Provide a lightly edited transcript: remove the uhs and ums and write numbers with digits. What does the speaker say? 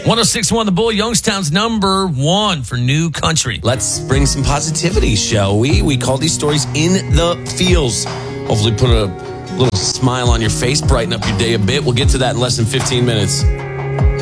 106.1 The Bull, Youngstown's number one for new country. Let's bring some positivity, shall we? We call these stories In the Feels. Hopefully put a little smile on your face, brighten up your day a bit. We'll get to that in less than 15 minutes.